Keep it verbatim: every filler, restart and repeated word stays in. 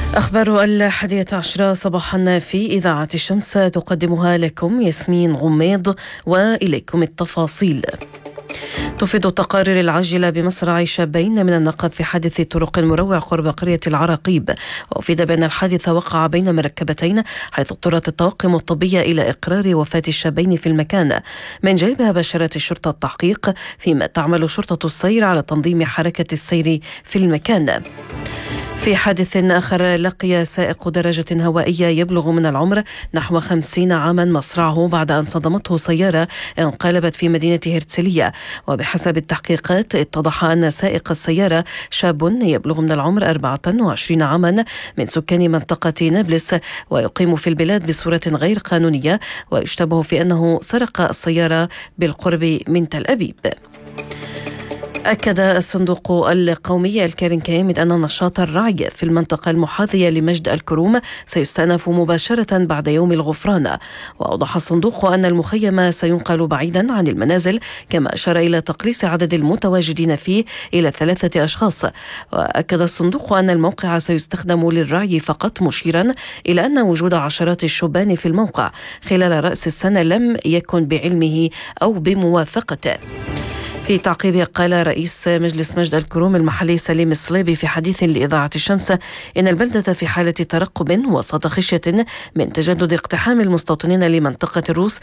أخبار الحادية عشرة صباحا في إذاعة الشمس تقدمها لكم ياسمين غميض، وإليكم التفاصيل. تفيد التقارير العاجلة بمصرع شابين من النقب في حادث طرق مروع قرب قرية العراقيب، وأفيد بأن الحادث وقع بين مركبتين، حيث اضطرت الطواقم الطبية إلى إقرار وفاة الشابين في المكان. من جانبها باشرت الشرطة التحقيق، فيما تعمل شرطة السير على تنظيم حركة السير في المكان. في حادث آخر، لقي سائق دراجة هوائية يبلغ من العمر نحو خمسين عاما مصرعه بعد أن صدمته سيارة انقلبت في مدينة هرتسلية. وبحسب التحقيقات اتضح أن سائق السيارة شاب يبلغ من العمر أربعة وعشرين عاما من سكان منطقة نابلس، ويقيم في البلاد بصورة غير قانونية، ويشتبه في أنه سرق السيارة بالقرب من تل أبيب. أكد الصندوق القومي الكارنكايمد أن نشاط الرعي في المنطقة المحاذية لمجد الكروم سيستأنف مباشرة بعد يوم الغفران. وأوضح الصندوق أن المخيم سينقل بعيدا عن المنازل، كما أشار إلى تقليص عدد المتواجدين فيه إلى ثلاثة أشخاص. وأكد الصندوق أن الموقع سيستخدم للرعي فقط، مشيرا إلى أن وجود عشرات الشبان في الموقع خلال رأس السنة لم يكن بعلمه أو بموافقته. في تعقيبه، قال رئيس مجلس مجد الكروم المحلي سليم الصليبي في حديث لإذاعة الشمس إن البلدة في حالة ترقب وسط خشية من تجدد اقتحام المستوطنين لمنطقة الروس